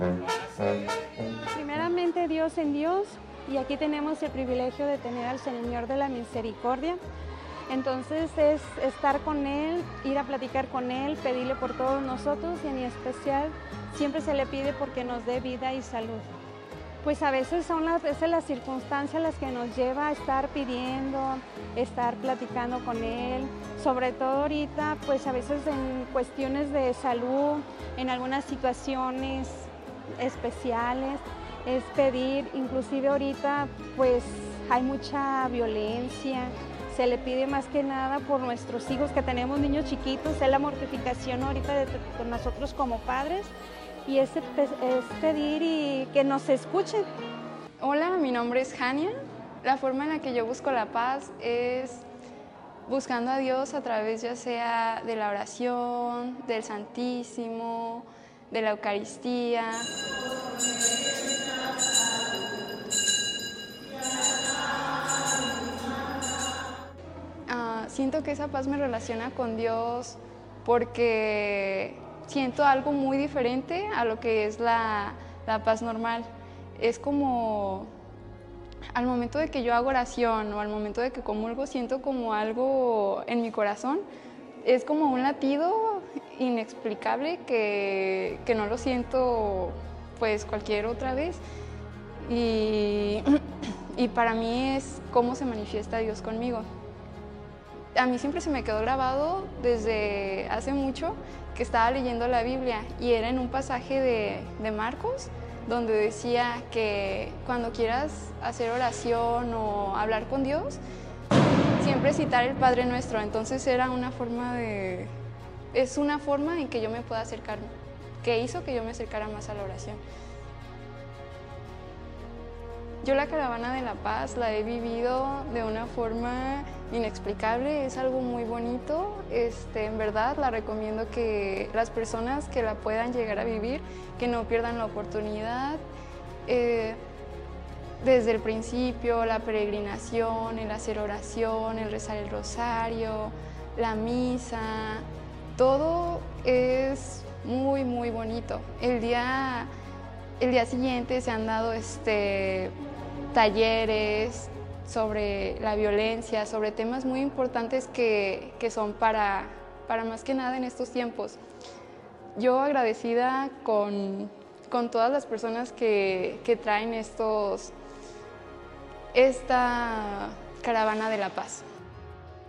Primeramente Dios en Dios, y aquí tenemos el privilegio de tener al Señor de la Misericordia. Entonces es estar con Él, ir a platicar con Él, pedirle por todos nosotros y en especial siempre se le pide porque nos dé vida y salud. Pues a veces son las circunstancias las que nos lleva a estar pidiendo, estar platicando con Él, sobre todo ahorita, pues a veces en cuestiones de salud, en algunas situaciones especiales, es pedir, inclusive ahorita pues hay mucha violencia, se le pide más que nada por nuestros hijos que tenemos niños chiquitos, es la mortificación ahorita de nosotros como padres y es pedir y que nos escuchen. Hola, mi nombre es Jania. La forma en la que yo busco la paz es buscando a Dios a través ya sea de la oración, del Santísimo, de la Eucaristía. Siento que esa paz me relaciona con Dios porque siento algo muy diferente a lo que es la paz normal. Es como al momento de que yo hago oración o al momento de que comulgo, siento como algo en mi corazón. Es como un latido inexplicable que no lo siento pues cualquier otra vez. Y para mí es cómo se manifiesta Dios conmigo. A mí siempre se me quedó grabado desde hace mucho que estaba leyendo la Biblia y era en un pasaje de Marcos donde decía que cuando quieras hacer oración o hablar con Dios, siempre citar el Padre Nuestro. Entonces era una forma es una forma en que yo me pueda acercar, que hizo que yo me acercara más a la oración. Yo la Caravana de la Paz la he vivido de una forma inexplicable, es algo muy bonito. En verdad la recomiendo que las personas que la puedan llegar a vivir, que no pierdan la oportunidad. Desde el principio, la peregrinación, el hacer oración, el rezar el rosario, la misa, todo es muy, muy bonito. El día siguiente se han dado talleres sobre la violencia, sobre temas muy importantes que son para más que nada en estos tiempos. Yo agradecida con todas las personas que traen esta Caravana de la Paz.